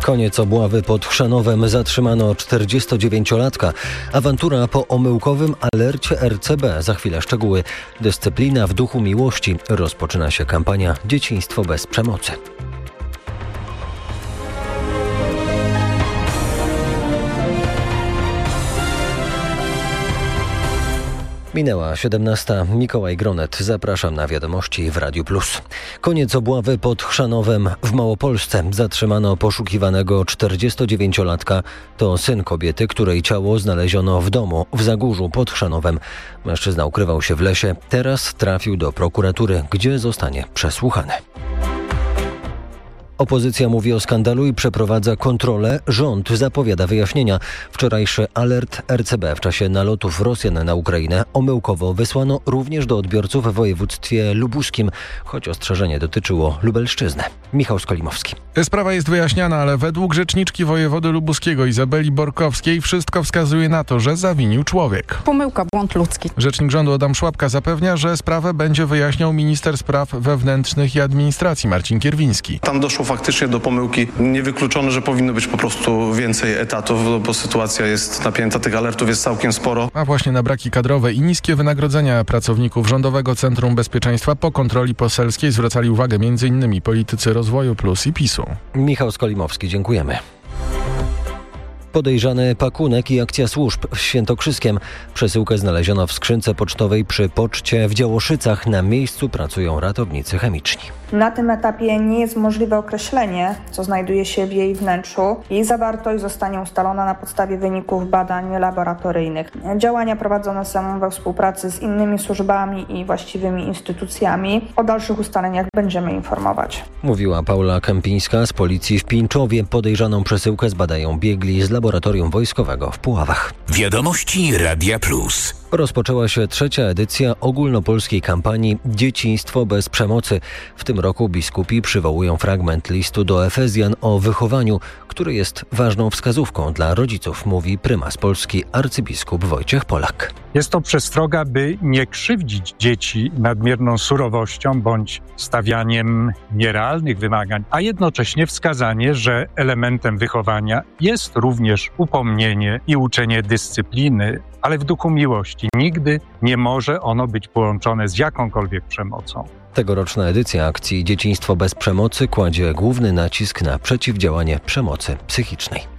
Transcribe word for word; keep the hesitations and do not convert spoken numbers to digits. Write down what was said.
Koniec obławy pod Chrzanowem, zatrzymano czterdziestodziewięciolatka. Awantura po omyłkowym alercie R C B. Za chwilę szczegóły. Dyscyplina w duchu miłości. Rozpoczyna się kampania Dzieciństwo bez przemocy. Minęła siedemnasta. Mikołaj Gronet. Zapraszam na wiadomości w Radiu Plus. Koniec obławy pod Chrzanowem w Małopolsce. Zatrzymano poszukiwanego czterdziestodziewięciolatka. To syn kobiety, której ciało znaleziono w domu w Zagórzu pod Chrzanowem. Mężczyzna ukrywał się w lesie. Teraz trafił do prokuratury, gdzie zostanie przesłuchany. Opozycja mówi o skandalu i przeprowadza kontrolę. Rząd zapowiada wyjaśnienia. Wczorajszy alert R C B w czasie nalotów Rosjan na Ukrainę omyłkowo wysłano również do odbiorców w województwie lubuskim, choć ostrzeżenie dotyczyło Lubelszczyzny. Michał Skolimowski. Sprawa jest wyjaśniana, ale według rzeczniczki wojewody lubuskiego Izabeli Borkowskiej wszystko wskazuje na to, że zawinił człowiek. Pomyłka, błąd ludzki. Rzecznik rządu Adam Szłapka zapewnia, że sprawę będzie wyjaśniał minister spraw wewnętrznych i administracji Marcin Kierwiński. Tam doszło faktycznie do pomyłki. Niewykluczone, że powinno być po prostu więcej etatów, bo sytuacja jest napięta, tych alertów jest całkiem sporo. A właśnie na braki kadrowe i niskie wynagrodzenia pracowników Rządowego Centrum Bezpieczeństwa po kontroli poselskiej zwracali uwagę m.in. politycy Rozwoju Plus i PiSu. Michał Skolimowski, dziękujemy. Podejrzany pakunek i akcja służb w Świętokrzyskiem. Przesyłkę znaleziono w skrzynce pocztowej przy poczcie w Działoszycach. Na miejscu pracują ratownicy chemiczni. Na tym etapie nie jest możliwe określenie, co znajduje się w jej wnętrzu. Jej zawartość zostanie ustalona na podstawie wyników badań laboratoryjnych. Działania prowadzone są we współpracy z innymi służbami i właściwymi instytucjami. O dalszych ustaleniach będziemy informować. Mówiła Paula Kępińska z policji w Pińczowie. Podejrzaną przesyłkę zbadają biegli z laboratorium wojskowego w Puławach. Wiadomości Radia Plus. Rozpoczęła się trzecia edycja ogólnopolskiej kampanii Dzieciństwo bez przemocy. W tym roku biskupi przywołują fragment listu do Efezjan o wychowaniu, który jest ważną wskazówką dla rodziców, mówi prymas Polski arcybiskup Wojciech Polak. Jest to przestroga, by nie krzywdzić dzieci nadmierną surowością bądź stawianiem nierealnych wymagań, a jednocześnie wskazanie, że elementem wychowania jest również upomnienie i uczenie dyscypliny, ale w duchu miłości. Nigdy nie może ono być połączone z jakąkolwiek przemocą. Tegoroczna edycja akcji Dzieciństwo bez przemocy kładzie główny nacisk na przeciwdziałanie przemocy psychicznej.